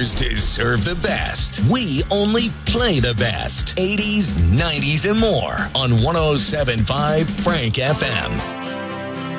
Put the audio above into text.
ours to serve the best. We only play the best. 80s, 90s, and more on 107.5 Frank FM.